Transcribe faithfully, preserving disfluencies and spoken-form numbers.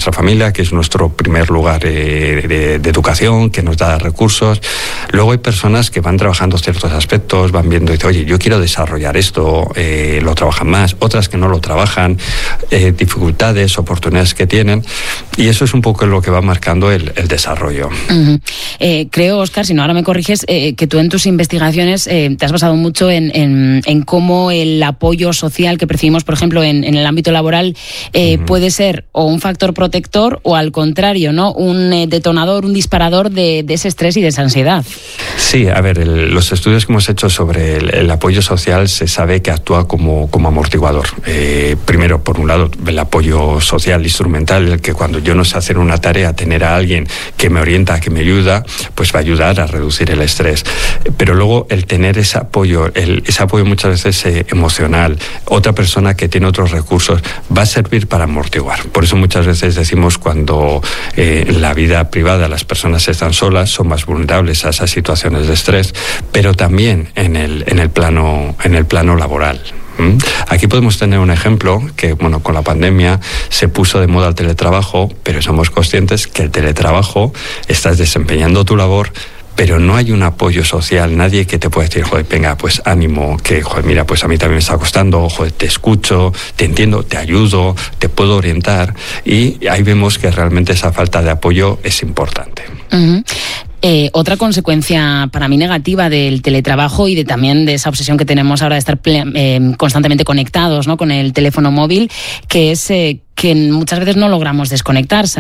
nuestra familia, que es nuestro primer lugar eh, de, de educación, que nos da recursos. Luego hay personas que van trabajando ciertos aspectos, van viendo y dicen, oye, yo quiero desarrollar esto, eh, lo trabajan más, otras que no lo trabajan, eh, dificultades, oportunidades que tienen, y eso es un poco lo que va marcando el, el desarrollo. Uh-huh. Eh, creo, Óscar, si no ahora me corriges, eh, que tú en tus investigaciones eh, te has basado mucho en, en, en cómo el apoyo social que percibimos, por ejemplo, en, en el ámbito laboral eh, uh-huh. puede ser o un factor protector o al contrario, ¿no? Un eh, detonador, un disparador de, de ese estrés y de esa ansiedad. Sí, a ver, el, los estudios que hemos hecho sobre el, el apoyo social se sabe que actúa como, como amortiguador. Eh, primero, por un lado, el apoyo social instrumental, el que cuando yo no sé hacer una tarea, tener a alguien que me orienta, que me ayuda, pues va a ayudar a reducir el estrés. Pero luego el tener ese apoyo, el, ese apoyo muchas veces eh, emocional, otra persona que tiene otros recursos, va a servir para amortiguar. Por eso muchas veces decimos cuando eh, en la vida privada las personas están solas, son más vulnerables a esas situaciones de estrés, pero también en el, en el plano, en el plano laboral. Aquí podemos tener un ejemplo que, bueno, con la pandemia se puso de moda el teletrabajo, pero somos conscientes que el teletrabajo, estás desempeñando tu labor, pero no hay un apoyo social, nadie que te pueda decir, joder, venga, pues ánimo, que, joder, mira, pues a mí también me está costando, joder, te escucho, te entiendo, te ayudo, te puedo orientar, y ahí vemos que realmente esa falta de apoyo es importante. Uh-huh. Eh, otra consecuencia para mí negativa del teletrabajo y de también de esa obsesión que tenemos ahora de estar ple- eh, constantemente conectados, ¿no?, con el teléfono móvil, que es eh, que muchas veces no logramos desconectar.